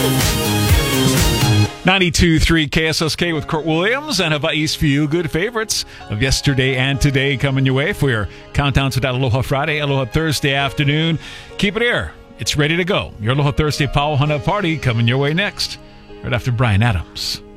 92.3 KSSK with Kurt Williams and Hawaii's few good favorites of yesterday and today coming your way for your countdown to that Aloha Friday, Aloha Thursday afternoon. Keep it here. It's ready to go. Your Aloha Thursday Powahana Party coming your way next, right after Brian Adams.